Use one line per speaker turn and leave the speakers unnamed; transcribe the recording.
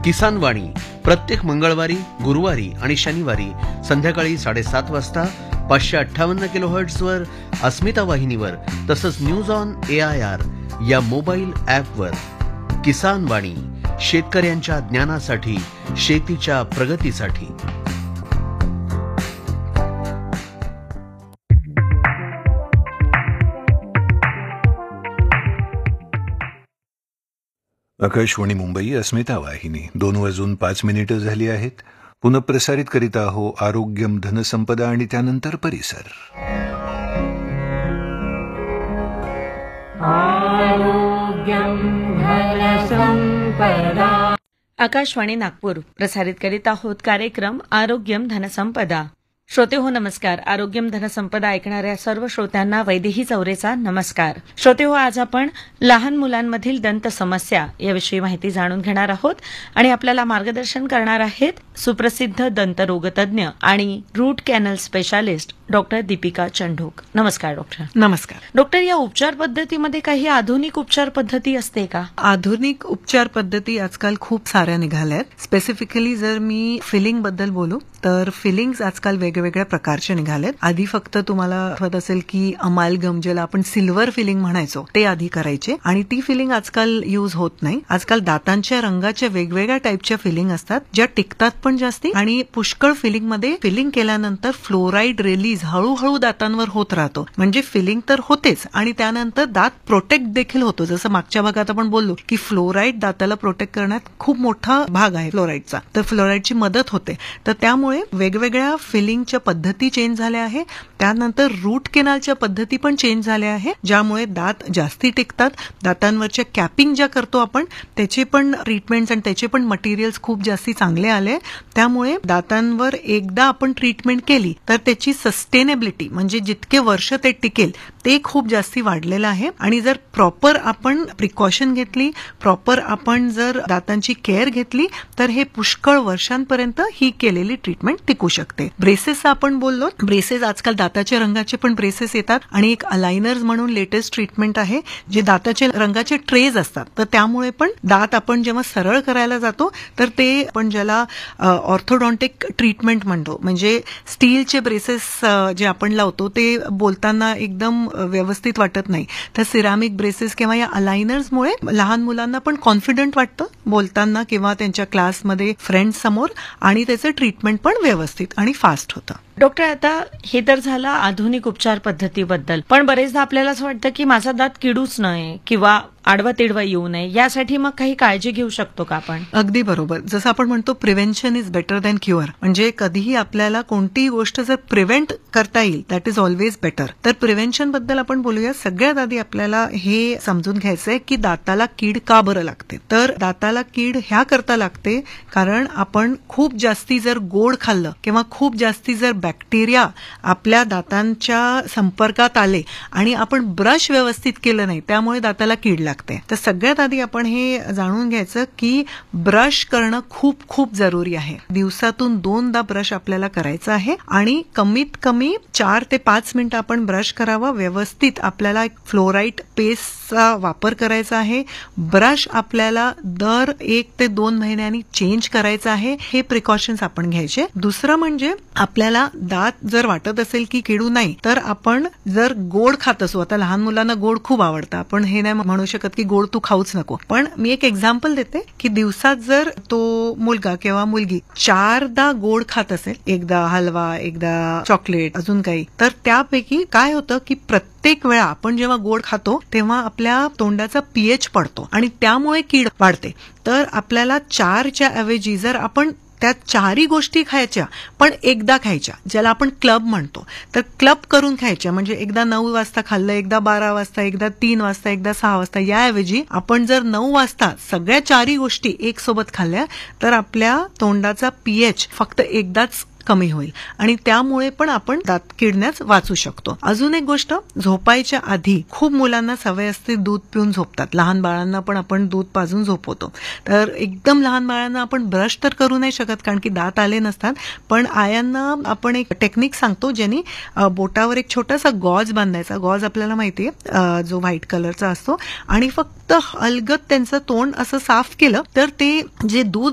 किसान वाणी प्रत्येक मंगळवारी, गुरुवारी आणि शनिवारी संध्याकाळी 7:30 वाजता 558 किलोहर्ट्झवर अस्मिता वाहिनीवर तसंच न्यूज ऑन AIR या मोबाईल ॲपवर. किसान वाणी, शेतकऱ्यांच्या ज्ञानासाठी, शेतीच्या प्रगतीसाठी.
आकाशवाणी मुंबई, अस्मिता वाहिनी. 2:05 झाली आहेत. पुनःप्रसारित करीत आहो आरोग्यम धनसंपदा आणि त्यानंतर परिसर.
आकाशवाणी नागपूर प्रसारित करीत आहोत कार्यक्रम आरोग्यम धनसंपदा. श्रोते हो नमस्कार. आरोग्यम धनसंपदा ऐकणाऱ्या सर्व श्रोत्यांना वैदेही चौरेचा नमस्कार. श्रोते हो, आज आपण लहान मुलांमधील दंत समस्या याविषयी माहिती जाणून घेणार आहोत आणि आपल्याला मार्गदर्शन करणार आहेत सुप्रसिद्ध दंतरोगतज्ञ आणि route canal specialist doctor Deepika Chandhok. नमस्कार डॉक्टर.
नमस्कार
डॉक्टर, या उपचार पद्धतीमध्ये काही आधुनिक उपचार पद्धती असते का?
आधुनिक उपचार पद्धती आजकाल खूप साऱ्या निघाल्या आहेत. स्पेसिफिकली जर मी फिलिंग बद्दल बोलू तर फिलिंग्स आजकाल वेगवेगळ्या प्रकारचे निघालेत. आधी फक्त तुम्हाला आठवत असेल की अमालगम, ज्याला आपण सिल्वर फिलिंग म्हणायचो, ते आधी करायचे आणि ती फिलिंग आजकाल यूज होत नाही. आजकाल दातांच्या रंगाच्या वेगवेगळ्या टाईपच्या फिलिंग असतात ज्या टिकतात पण जास्ती आणि पुष्कळ फिलिंग मध्ये फिलिंग केल्यानंतर फ्लोराईड रिलीज हळूहळू दातांवर होत राहतो. म्हणजे फिलिंग तर होतेच आणि त्यानंतर दात प्रोटेक्ट देखील होतो. जसं मागच्या भागात आपण बोललो की फ्लोराईड दाताला प्रोटेक्ट करण्यात खूप मोठा भाग आहे फ्लोराईडचा, तर फ्लोराईडची मदत होते. तर त्यामुळे वेगवेगळ्या फिलिंगच्या पद्धती चेंज झाल्या आहे. त्यानंतर रूट केनालच्या पद्धती पण चेंज झाल्या आहे, ज्यामुळे दात जास्ती टिकतात. दातांवरच्या कॅपिंग ज्या करतो आपण त्याचे पण ट्रीटमेंट्स आणि त्याचे पण मटेरियल्स खूप जास्ती चांगले आले. त्यामुळे दातांवर एकदा आपण ट्रीटमेंट केली तर त्याची सस्टेनेबिलिटी म्हणजे जितके वर्ष ते टिकेल ते खूप जास्ती वाढलेलं आहे. आणि जर प्रॉपर आपण प्रिकॉशन घेतली, प्रॉपर आपण जर दातांची केअर घेतली तर हे पुष्कळ वर्षांपर्यंत ही केलेली ट्रीटमेंट टिकू शकते. ब्रेसेस आपण बोललो, ब्रेसेस आजकाल दाताच्या रंगाचे पण ब्रेसेस येतात आणि एक अलायनर्स म्हणून लेटेस्ट ट्रीटमेंट आहे जे दाताच्या रंगाचे ट्रेज असतात. तर त्यामुळे पण दात आपण जेव्हा सरळ करायला जातो तर ते आपण ज्याला ऑर्थोडॉन्टिक ट्रीटमेंट म्हणतो, म्हणजे स्टीलचे ब्रेसेस जे आपण लावतो ते बोलताना एकदम व्यवस्थित वाटत नाही. तर सिरामिक ब्रेसेस किंवा या अलायनर्समुळे लहान मुलांना पण कॉन्फिडंट वाटतं बोलताना किंवा त्यांच्या क्लासमध्ये फ्रेंड्स समोर आणि त्याचं ट्रीटमेंट पण व्यवस्थित आणि फास्ट होतं.
डॉक्टर, आता हे तर झालं आधुनिक उपचार पद्धतीबद्दल, पण बरेचदा आपल्याला असं वाटतं की माझा दात किडूच नये किंवा आडवा तिडवा येऊ नये, यासाठी मग काही काळजी घेऊ शकतो का आपण?
अगदी बरोबर. जसं आपण म्हणतो prevention is better than cure, म्हणजे कधीही आपल्याला कोणतीही गोष्ट जर प्रिव्हेंट करता येईल दॅट इज ऑलवेज बेटर. तर प्रिव्हेन्शन बद्दल आपण बोलूया. सगळ्यात आधी आपल्याला हे समजून घ्यायचंय की दाताला कीड का बरं लागते. तर दाताला कीड ह्या करता लागते कारण आपण खूप जास्ती जर गोड खाल्लं किंवा खूप जास्ती जर बॅक्टेरिया आपल्या दातांच्या संपर्कात आले आणि आपण ब्रश व्यवस्थित केलं नाही त्यामुळे दाताला कीड लागते. तर सगळ्यात आधी आपण हे जाणून घ्यायचं की ब्रश करणं खूप खूप जरुरी आहे. दिवसातून 2दा ब्रश आपल्याला करायचा आहे आणि कमीत कमी 4 ते 5 मिनिटं आपण ब्रश करावा. व्यवस्थित आपल्याला एक फ्लोराईड पेस्टचा वापर करायचा आहे. ब्रश आपल्याला दर 1 ते 2 महिन्यांनी चेंज करायचा आहे. हे प्रिकॉशन्स आपण घ्यायचे. दुसरं म्हणजे आपल्याला दात जर वाटत असेल की किडू नाही तर आपण जर गोड खात असू, आता लहान मुलांना गोड खूप आवडतं, आपण हे नाही म्हणू शकत की गोड तू खाऊच नको, पण मी एक एक्झाम्पल देते की दिवसात जर तो मुलगा किंवा मुलगी 4दा गोड खात असेल, एकदा हलवा, एकदा चॉकलेट, अजून काही, तर त्यापैकी काय होतं की प्रत्येक वेळा आपण जेव्हा गोड खातो तेव्हा आपल्या तोंडाचा पीएच पडतो आणि त्यामुळे कीड वाढते. तर आपल्याला 4च्या ऐवजी जर आपण त्या 4ही गोष्टी खायच्या पण एकदा खायच्या, ज्याला आपण क्लब म्हणतो, तर क्लब करून खायच्या. म्हणजे एकदा 9 वाजता खाल्लं, एकदा 12 वाजता, एकदा 3 वाजता, एकदा 6 वाजता, याऐवजी आपण जर 9 वाजता सगळ्या 4ही गोष्टी एक सोबत खाल्ल्या तर आपल्या तोंडाचा पीएच फक्त एकदाच कमी होईल आणि त्यामुळे पण आपण दात किडण्यास वाचू शकतो. अजून एक गोष्ट, झोपायच्या आधी खूप मुलांना सवय असते दूध पिऊन झोपतात. लहान बाळांना पण आपण दूध पाजून झोपवतो. तर एकदम लहान बाळांना आपण ब्रश तर करू नाही शकत कारण की दात आले नसतात, पण आयांना आपण एक टेक्निक सांगतो ज्यांनी बोटावर एक छोटासा गॉज बांधायचा. गॉज आपल्याला माहितीये जो व्हाईट कलरचा असतो आणि फक्त अलगद त्यांचं तोंड असं साफ केलं तर ते जे दूध